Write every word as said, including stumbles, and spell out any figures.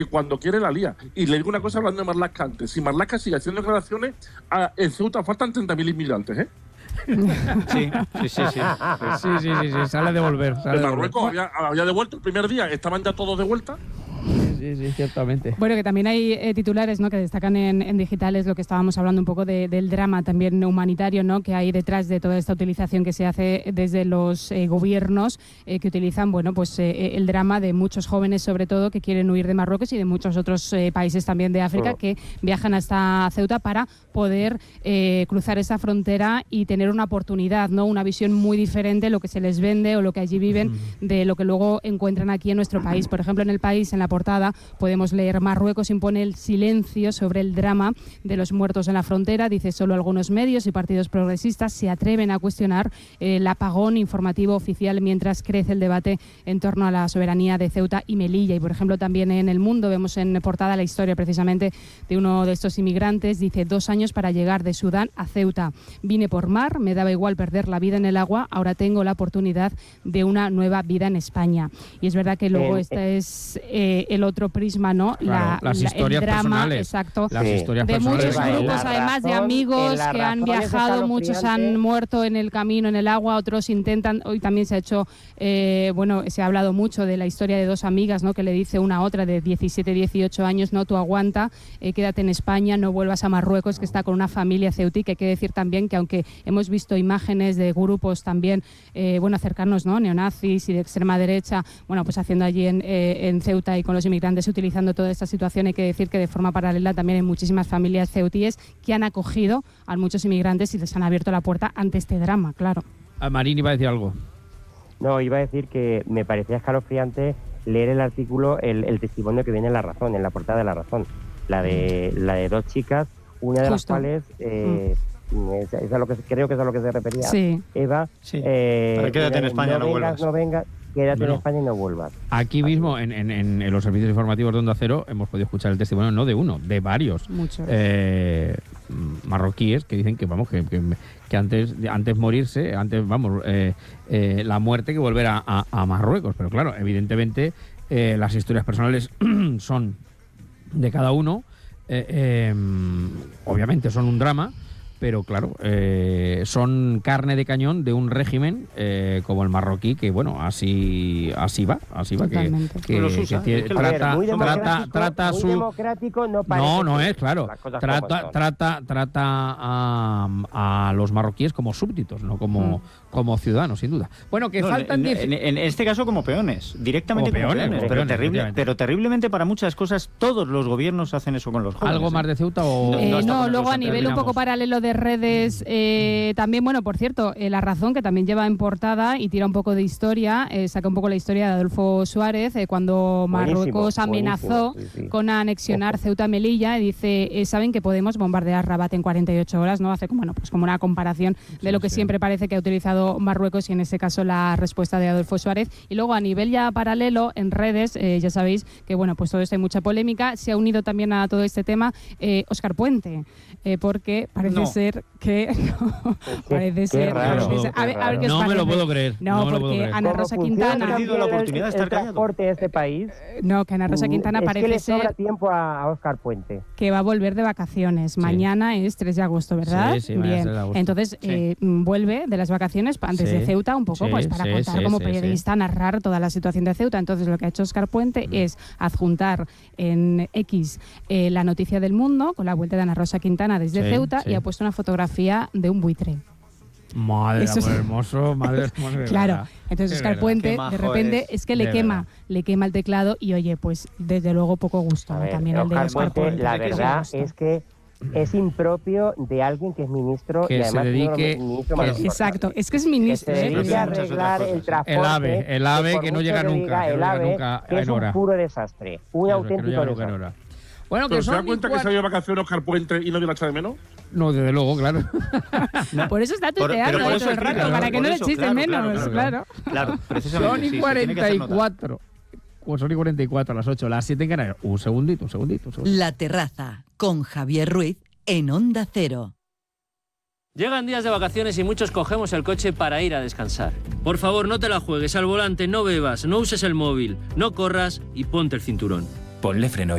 que cuando quiere la lía. Y le digo una cosa hablando de Marlaska antes. Si Marlaska sigue haciendo declaraciones, a, en Ceuta faltan treinta mil inmigrantes, ¿eh? Sí, sí, sí, sí. Sí, sí, sí, sí, sí. Sale a devolver. Sale de Marruecos había, había devuelto el primer día, estaban ya todos de vuelta. Sí, sí, sí, ciertamente. Bueno, que también hay eh, titulares, ¿no?, que destacan en, en digitales lo que estábamos hablando un poco de, del drama también humanitario, ¿no?, que hay detrás de toda esta utilización que se hace desde los eh, gobiernos eh, que utilizan, bueno, pues eh, el drama de muchos jóvenes, sobre todo, que quieren huir de Marruecos y de muchos otros eh, países también de África, oh. que viajan hasta Ceuta para poder eh, cruzar esa frontera y tener una oportunidad, ¿no?, una visión muy diferente de lo que se les vende o lo que allí viven de lo que luego encuentran aquí en nuestro país. Por ejemplo, en El País, en la portada, podemos leer: Marruecos impone el silencio sobre el drama de los muertos en la frontera. Dice: solo algunos medios y partidos progresistas se atreven a cuestionar eh, el apagón informativo oficial mientras crece el debate en torno a la soberanía de Ceuta y Melilla. Y, por ejemplo, también en El Mundo vemos en portada la historia precisamente de uno de estos inmigrantes. Dice: dos años para llegar de Sudán a Ceuta. Vine por mar, me daba igual perder la vida en el agua, ahora tengo la oportunidad de una nueva vida en España. Y es verdad que luego eh, este es eh, el otro prisma, ¿no? Claro, la, las la, historias el drama, personales. Exacto, las sí. historias de personales. muchos grupos, además razón, de amigos que han viajado, muchos han muerto en el camino, en el agua, otros intentan. Hoy también se ha hecho, eh, bueno, se ha hablado mucho de la historia de dos amigas, ¿no?, que le dice una a otra de diecisiete, dieciocho años: no, tú aguanta, eh, quédate en España, no vuelvas a Marruecos, que está con una familia ceutí. Que hay que decir también que aunque hemos visto imágenes de grupos también, eh, bueno, cercanos, ¿no?, neonazis y de extrema derecha, bueno, pues haciendo allí en, eh, en Ceuta y con los inmigrantes utilizando toda esta situación, hay que decir que de forma paralela también hay muchísimas familias ceutíes que han acogido a muchos inmigrantes y les han abierto la puerta ante este drama, claro. A Marín iba a decir algo. No, iba a decir que me parecía escalofriante leer el artículo, el, el testimonio que viene en La Razón, en la portada de La Razón, la de, la de dos chicas, una de Justo. las cuales... Eh, mm. Es, es a lo que creo que es a lo que se refería sí. Eva. Sí. Eh, Pero quédate en España, no, no vengas, vuelvas. No vengas, quédate bueno, en España y no vuelvas. Aquí mismo, en, en, en los servicios informativos de Onda Cero, hemos podido escuchar el testimonio no de uno, de varios eh, marroquíes que dicen que vamos que, que, que antes antes morirse, antes vamos eh, eh, la muerte que volver a, a, a Marruecos. Pero claro, evidentemente eh, las historias personales son de cada uno, eh, eh, obviamente son un drama. Pero claro, eh, son carne de cañón de un régimen eh, como el marroquí, que bueno, así así va, así va, que, que, los usa, que, que trata, muy trata, trata muy su democrático no parece. No, no es, claro. Trata, trata, trata a, a los marroquíes como súbditos, no como, mm. como ciudadanos, sin duda. Bueno, que no, faltan en, en, en este caso como peones, directamente como, como peones, peones, como pero, peones terrible, pero terriblemente para muchas cosas todos los gobiernos hacen eso con los jóvenes. ¿Algo más de Ceuta o...? Eh, no, no luego a nivel un poco paralelo de redes, eh, también, bueno, por cierto, eh, La Razón, que también lleva en portada y tira un poco de historia, eh, saca un poco la historia de Adolfo Suárez, eh, cuando Marruecos buenísimo, amenazó buenísimo, sí, sí. con anexionar Ojo. Ceuta Melilla, y dice, eh, saben que podemos bombardear Rabat en cuarenta y ocho horas, ¿no? Hace como, bueno, pues como una comparación de sí, lo que sí. siempre parece que ha utilizado Marruecos, y en ese caso la respuesta de Adolfo Suárez. Y luego a nivel ya paralelo, en redes, eh, ya sabéis que, bueno, pues todo esto hay mucha polémica. Se ha unido también a todo este tema eh, Óscar Puente, eh, porque parece no. ser que... No, parece ser... Parece ser a ver, a ver qué os no parece. me lo puedo creer. No, no porque Ana Rosa Quintana... Ha perdido la oportunidad de estar callado. El transporte de este país... No, que Ana Rosa Quintana es parece que le sobra ser... tiempo a Óscar Puente. Que va a volver de vacaciones. Sí. Mañana es tres de agosto, ¿verdad? Sí, sí, bien. De agosto. Entonces, sí. eh, vuelve de las vacaciones antes sí. de Ceuta, un poco, sí, pues para sí, contar sí, como sí, periodista, sí. narrar toda la situación de Ceuta. Entonces, lo que ha hecho Óscar Puente mm. es adjuntar en X eh, la noticia del Mundo con la vuelta de Ana Rosa Quintana desde sí, Ceuta sí. y ha puesto una fotografía de un buitre. Madre Eso amor es... hermoso, madre, madre Claro, verdad. entonces Óscar Puente de repente es, es que le quema, verdad. le quema el teclado y oye, pues desde luego poco gusto, ver, también el de Óscar Puente. Puente. La verdad es que es impropio de alguien que es ministro que y además se dedique no, ministro que, exacto, es que es ministro, que se dedique ¿eh? a arreglar el transporte, el AVE, el AVE que, que no llega nunca, que el no AVE, llega nunca que es en hora. un puro desastre, un Eso, auténtico no desastre. Bueno, que ¿Pero son se da cuenta cuatro... que se ha ido de vacaciones Óscar Puente y no dio la echa de menos? No, desde luego, claro. No. Por eso está tuiteando por, todo el rato, claro, para que no le eches de menos, claro. Claro, claro precisamente. Son y sí, cuarenta y cuatro. Pues son y cuarenta y cuatro a las ocho, las siete en Canarias. Un segundito, un segundito, un segundito. La Terraza, con Javier Ruiz, en Onda Cero. Llegan días de vacaciones y muchos cogemos el coche para ir a descansar. Por favor, no te la juegues al volante, no bebas, no uses el móvil, no corras y ponte el cinturón. Ponle freno